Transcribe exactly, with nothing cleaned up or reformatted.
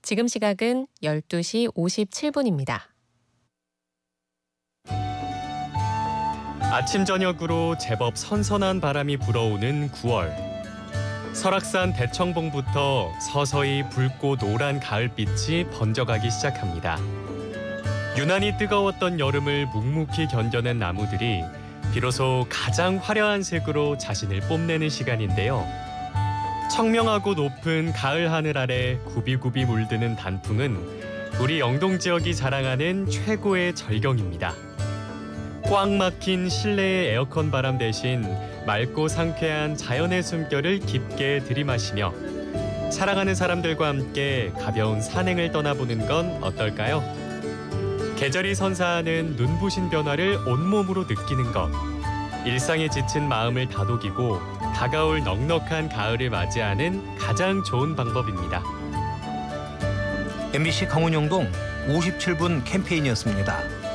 지금 시각은 열두 시 오십칠 분입니다. 아침 저녁으로 제법 선선한 바람이 불어오는 구월. 설악산 대청봉부터 서서히 붉고 노란 가을빛이 번져가기 시작합니다. 유난히 뜨거웠던 여름을 묵묵히 견뎌낸 나무들이 비로소 가장 화려한 색으로 자신을 뽐내는 시간인데요. 청명하고 높은 가을 하늘 아래 굽이굽이 물드는 단풍은 우리 영동 지역이 자랑하는 최고의 절경입니다. 꽉 막힌 실내의 에어컨 바람 대신 맑고 상쾌한 자연의 숨결을 깊게 들이마시며 사랑하는 사람들과 함께 가벼운 산행을 떠나보는 건 어떨까요? 계절이 선사하는 눈부신 변화를 온몸으로 느끼는 것. 일상에 지친 마음을 다독이고 다가올 넉넉한 가을을 맞이하는 가장 좋은 방법입니다. 엠비씨 강원영동 오십칠 분 캠페인이었습니다.